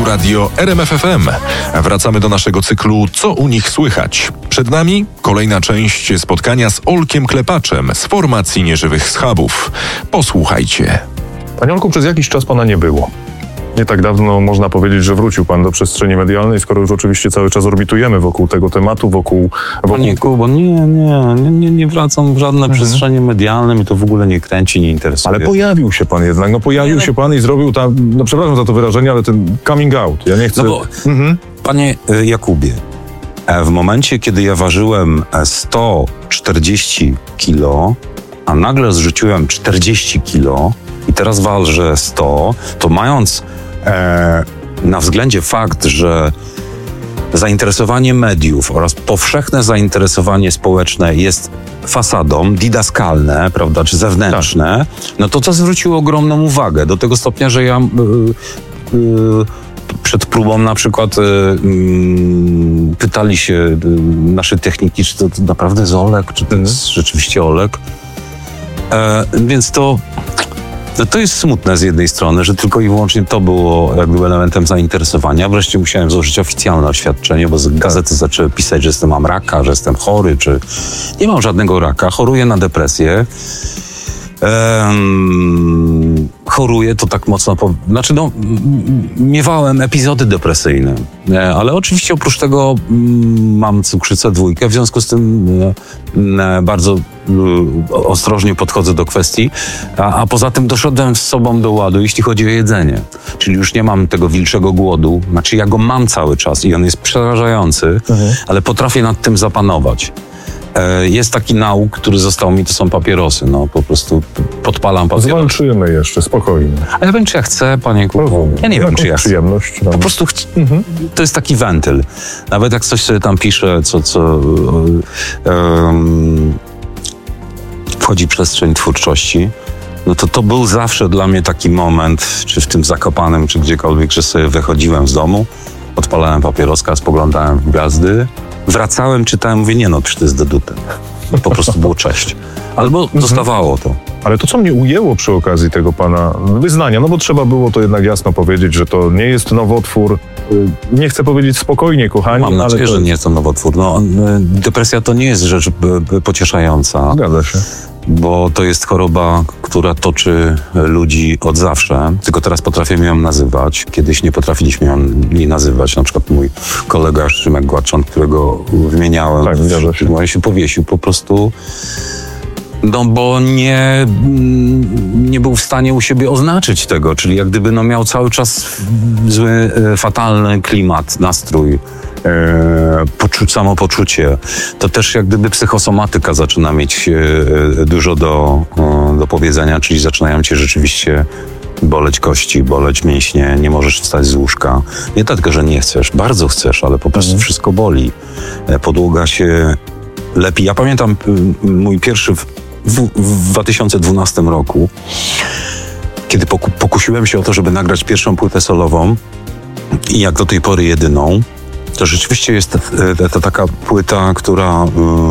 Radio RMF FM. Wracamy do naszego cyklu Co u nich słychać? Przed nami kolejna część spotkania z Olkiem Klepaczem z formacji Nieżywych Schabów. Posłuchajcie. Panie Olku, przez jakiś czas pana nie było. Nie tak dawno można powiedzieć, że wrócił pan do przestrzeni medialnej, skoro już oczywiście cały czas orbitujemy wokół tego tematu, wokół... Panie Kubo, nie wracam w żadne przestrzenie medialne, mnie to w ogóle nie kręci, nie interesuje. Ale pojawił się pan jednak, pojawił się pan i zrobił tam, przepraszam za to wyrażenie, ale ten coming out, ja nie chcę... Panie Jakubie, w momencie, kiedy ja ważyłem 140 kilo, a nagle zrzuciłem 40 kilo i teraz ważę 100, to mając na względzie fakt, że zainteresowanie mediów oraz powszechne zainteresowanie społeczne jest fasadą, didaskalne, prawda, czy zewnętrzne, no to zwróciło ogromną uwagę. Do tego stopnia, że ja przed próbą na przykład pytali się nasze techniki, czy to naprawdę jest Olek, czy to jest rzeczywiście Olek. Więc to jest smutne z jednej strony, że tylko i wyłącznie to było jakby elementem zainteresowania. Wreszcie musiałem złożyć oficjalne oświadczenie, bo gazety zaczęły pisać, że mam raka, że jestem chory, czy nie mam żadnego raka, choruję na depresję. Choruję, to tak mocno... miewałem epizody depresyjne, ale oczywiście oprócz tego mam cukrzycę 2, w związku z tym bardzo ostrożnie podchodzę do kwestii, a poza tym doszedłem z sobą do ładu, jeśli chodzi o jedzenie. Czyli już nie mam tego wilczego głodu, ja go mam cały czas i on jest przerażający, ale potrafię nad tym zapanować. Jest taki nauk, który został mi, to są papierosy. Po prostu podpalam papierosy. Zwalczymy jeszcze, spokojnie. A ja wiem, czy ja chcę, panie Kubo. Ja nie wiem, czy ja chcę. Przyjemność. Po prostu to jest taki wentyl. Nawet jak coś sobie tam pisze, co wchodzi w przestrzeń twórczości, no to był zawsze dla mnie taki moment, czy w tym Zakopanem, czy gdziekolwiek, że sobie wychodziłem z domu, odpalałem papieroska, spoglądałem w gwiazdy, wracałem, czytałem, mówię, przecież to jest dedute. Po prostu było cześć. Albo zostawało to. Ale to, co mnie ujęło przy okazji tego pana wyznania, bo trzeba było to jednak jasno powiedzieć, że to nie jest nowotwór. Nie chcę powiedzieć spokojnie, kochani. Mam nadzieję, że nie jest to nowotwór. Depresja to nie jest rzecz pocieszająca. Zgadza się. Bo to jest choroba, która toczy ludzi od zawsze, tylko teraz potrafię ją nazywać. Kiedyś nie potrafiliśmy jej nazywać. Na przykład mój kolega Szymek Gładczan, którego wymieniałem, się powiesił po prostu, bo nie był w stanie u siebie oznaczyć tego, czyli jak gdyby miał cały czas zły, fatalny klimat, nastrój, samopoczucie. To też jak gdyby psychosomatyka zaczyna mieć dużo do powiedzenia, czyli zaczynają cię rzeczywiście boleć kości, boleć mięśnie, nie możesz wstać z łóżka. Nie dlatego, że nie chcesz, bardzo chcesz, ale po prostu wszystko boli. Podłoga się lepi. Ja pamiętam mój pierwszy w 2012 roku, kiedy pokusiłem się o to, żeby nagrać pierwszą płytę solową i jak do tej pory jedyną, to rzeczywiście jest to taka płyta, która...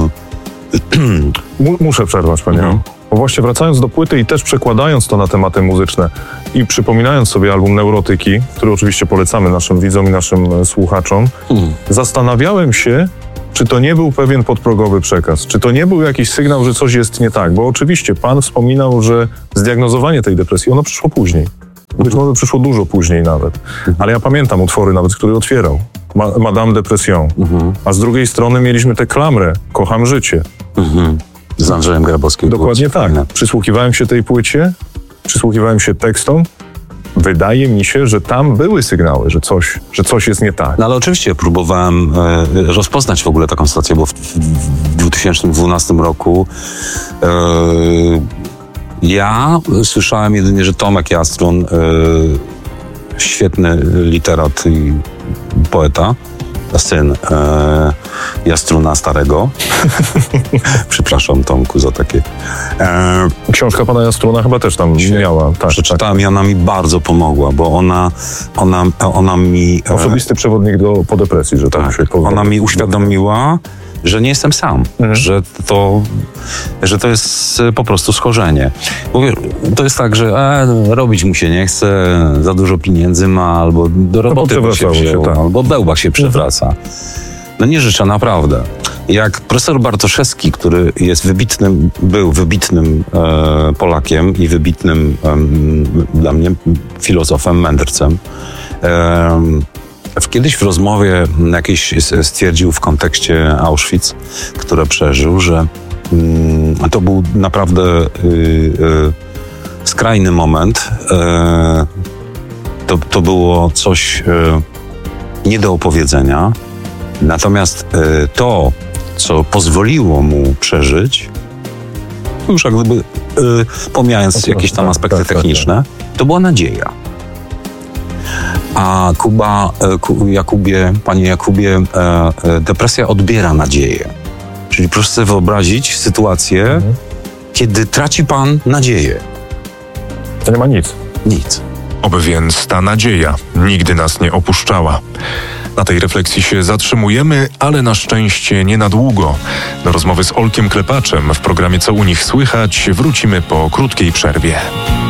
Muszę przerwać, panie. Bo właśnie wracając do płyty i też przekładając to na tematy muzyczne i przypominając sobie album Neurotyki, który oczywiście polecamy naszym widzom i naszym słuchaczom, zastanawiałem się, czy to nie był pewien podprogowy przekaz, czy to nie był jakiś sygnał, że coś jest nie tak, bo oczywiście pan wspominał, że zdiagnozowanie tej depresji, ono przyszło później. Być może przyszło dużo później nawet. Ale ja pamiętam utwory nawet, które otwierał. Madame Depression. A z drugiej strony mieliśmy tę klamrę Kocham życie. Z Andrzejem Grabowskim. Dokładnie tak. Przysłuchiwałem się tej płycie, przysłuchiwałem się tekstom. Wydaje mi się, że tam były sygnały, że coś jest nie tak. Ale oczywiście próbowałem rozpoznać w ogóle taką sytuację, bo w 2012 roku ja słyszałem jedynie, że Tomek Jastrun, świetny literat i poeta, syn Jastruna Starego. Przepraszam, Tomku, za takie... Książka pana Jastruna chyba też tam miała. Tak, przeczytałem i ona mi bardzo pomogła, bo ona mi... Osobisty przewodnik po depresji, że tak się powie. Ona mi uświadomiła, że nie jestem sam, że to jest po prostu schorzenie. Bo to jest tak, że robić mu się nie chce, za dużo pieniędzy ma, albo do roboty mu się wziął, tak. albo bełbach się przewraca. No nie życzę, naprawdę. Jak profesor Bartoszewski, który był wybitnym Polakiem i wybitnym dla mnie filozofem, mędrcem, kiedyś w rozmowie jakiś stwierdził w kontekście Auschwitz, które przeżył, że to był naprawdę skrajny moment. To było coś nie do opowiedzenia. Natomiast to, co pozwoliło mu przeżyć, już jak gdyby pomijając jakieś tam aspekty techniczne, to była nadzieja. A panie Jakubie, depresja odbiera nadzieję. Czyli proszę sobie wyobrazić sytuację, kiedy traci pan nadzieję. To nie ma nic. Nic. Oby więc ta nadzieja nigdy nas nie opuszczała. Na tej refleksji się zatrzymujemy, ale na szczęście nie na długo. Do rozmowy z Olkiem Klepaczem w programie Co u nich słychać wrócimy po krótkiej przerwie.